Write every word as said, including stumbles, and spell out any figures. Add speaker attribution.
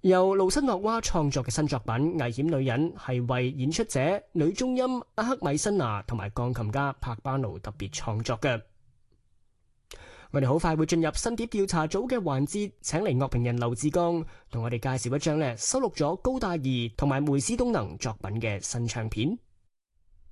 Speaker 1: 由盧森諾娃創作嘅新作品《危險女人》係為演出者女中音阿克米辛娜同埋鋼琴家帕巴奴特別創作嘅。我哋好快會進入新碟調查組嘅環節，請嚟樂評人劉志剛同我哋介紹一張咧收錄咗高大儀同埋梅斯東能作品嘅新唱片。